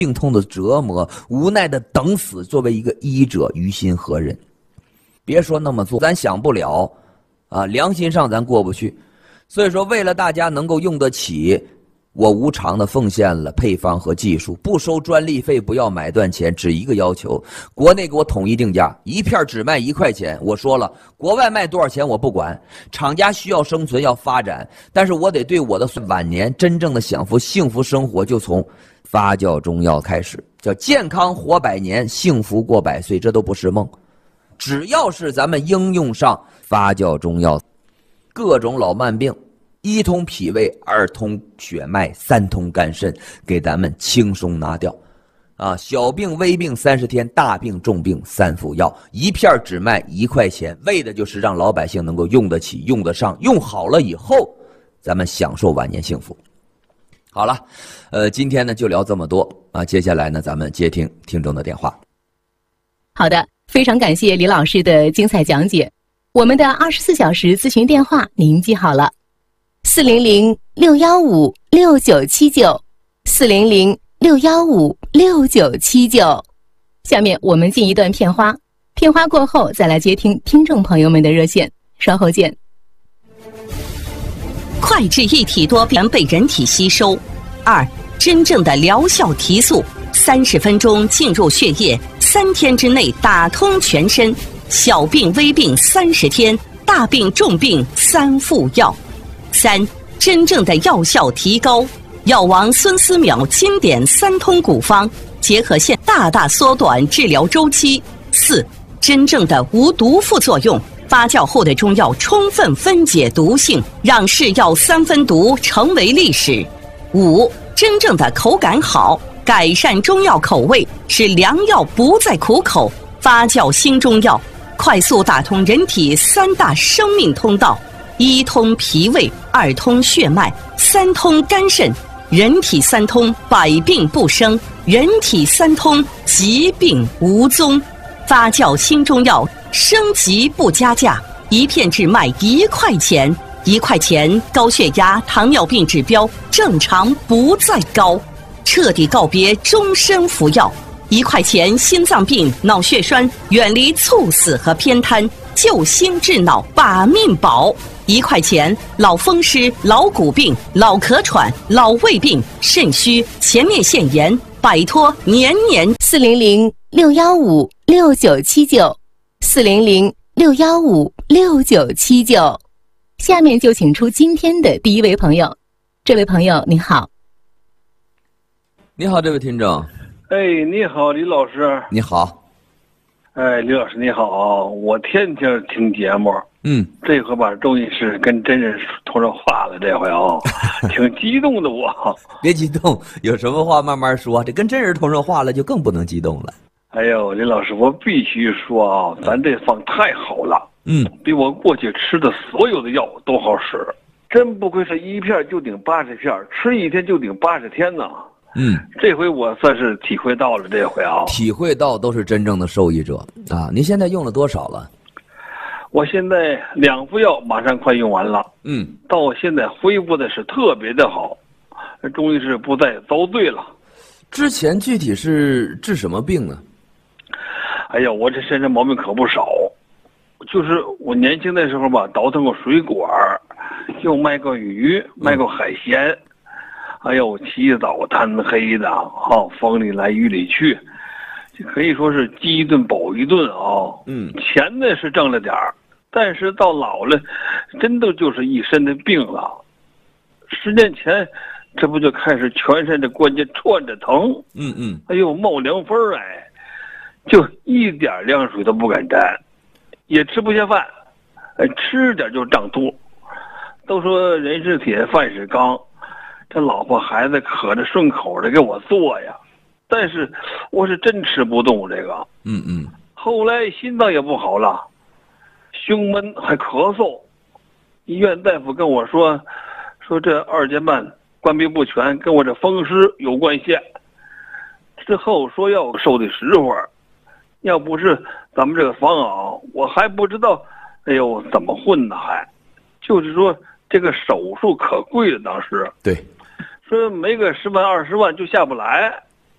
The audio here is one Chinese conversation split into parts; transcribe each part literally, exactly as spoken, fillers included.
病痛的折磨，无奈的等死，作为一个医者，于心何忍？别说那么做，咱想不了啊，良心上咱过不去。所以说，为了大家能够用得起，我无偿的奉献了配方和技术，不收专利费，不要买断钱，只一个要求：国内给我统一定价，一片只卖一块钱。我说了，国外卖多少钱我不管，厂家需要生存要发展，但是我得对我的晚年真正的享福幸福生活，就从发酵中药开始，叫健康活百年，幸福过百岁，这都不是梦。只要是咱们应用上发酵中药，各种老慢病，一通脾胃，二通血脉，三通肝肾，给咱们轻松拿掉。啊，小病微病三十天，大病重病三副药，一片只卖一块钱，为的就是让老百姓能够用得起、用得上，用好了以后，咱们享受晚年幸福。好了，呃，今天呢就聊这么多啊，接下来呢咱们接听听众的电话。 好的，非常感谢李老师的精彩讲解。我们的二十四小时咨询电话您记好了，四零零六幺五六九七九，四零零六幺五六九七九。下面我们进一段片花，片花过后再来接听听众朋友们的热线，稍后见。 快治一体多病被人体吸收。二，真正的疗效提速，三十分钟进入血液，三天之内打通全身。小病微病三十天，大病重病三副药。三，真正的药效提高。药王孙思邈经典三通古方，结合现大大缩短治疗周期。四，真正的无毒副作用。发酵后的中药充分分解毒性，让是药三分毒成为历史。五，真正的口感好，改善中药口味，使良药不再苦口。发酵新中药，快速打通人体三大生命通道：一通脾胃，二通血脉，三通肝肾。人体三通，百病不生；人体三通，疾病无踪。发酵新中药，升级不加价，一片只卖一块钱。一块钱，高血压、糖尿病指标正常不再高，彻底告别终身服药。一块钱，心脏病、脑血栓远离猝死和偏瘫，救心治脑把命保。一块钱，老风湿、老骨病、老咳喘、老胃病、肾虚、前列腺炎，摆脱年年。 四零零六幺五六九七九，四零零六幺五六九七九。下面就请出今天的第一位朋友。这位朋友你好。 你好，这位听众。 哎，你好，李老师。 你好。 哎，李老师你好，我天天听节目。 嗯， 这回吧，终于是跟真人通上话了，这回啊，挺激动的我。 别激动，有什么话慢慢说。这跟真人通上话了，就更不能激动了。 哎呦，李老师，我必须说啊，咱这方太好了。 嗯， 比我过去吃的所有的药都好使，真不愧是一片就顶八十片，吃一天就顶八十天呢。 嗯， 这回我算是体会到了，这回啊， 体会到都是真正的受益者啊！您现在用了多少了？ 我现在两副药马上快用完了， 嗯， 到现在恢复的是特别的好，终于是不再遭罪了。 之前具体是治什么病呢？ 哎呀，我这身上毛病可不少，就是我年轻的时候吧，倒腾过水果，又卖过鱼，卖过海鲜。哎呦，起早贪黑的啊，风里来雨里去，这可以说是饥一顿饱一顿啊。 嗯， 钱呢是挣了点儿，但是到老了，真的就是一身的病了。十年前，这不就开始全身的关节串着疼？ 嗯嗯， 哎呦，冒凉风儿哎，就一点凉水都不敢沾，也吃不下饭，哎，吃点就胀肚。都说人是铁，饭是钢。这老婆孩子可着顺口的给我做呀，但是我是真吃不动这个。 嗯嗯。 后来心脏也不好了，胸闷还咳嗽，医院大夫跟我说，说这二尖瓣关闭不全，跟我这风湿有关系。之后说要收的实话，要不是咱们这个房啊，我还不知道，哎呦怎么混呢还，就是说这个手术可贵了，当时。 对。 说没个十万二十万就下不来，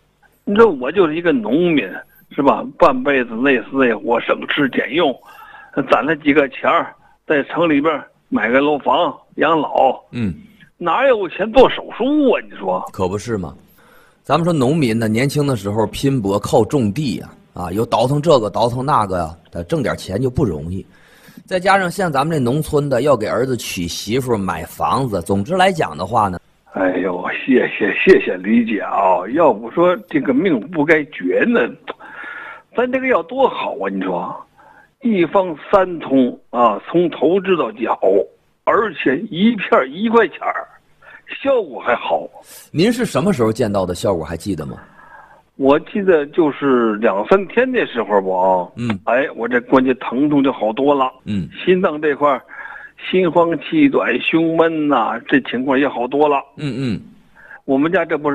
你说我就是一个农民，是吧？半辈子累死累活，省吃俭用，攒了几个钱儿，在城里边买个楼房养老。 嗯， 哪有钱做手术啊？你说可不是吗？咱们说农民呢，年轻的时候拼搏靠种地呀、啊，啊，有倒腾这个倒腾那个呀，他挣点钱就不容易。再加上像咱们这农村的，要给儿子娶媳妇、买房子，总之来讲的话呢， 哎呦，谢谢谢谢理解啊！要不说这个命不该绝呢，咱这个要多好啊！你说，一方三通啊，从头知道脚，而且一片一块钱儿，效果还好。 您是什么时候见到的？效果还记得吗？ 我记得就是两三天的时候吧啊， 嗯， 哎，我这关节疼痛就好多了， 嗯， 心脏这块儿心慌气短、胸闷呐、这情况也好多了。 嗯嗯。 我们家这不是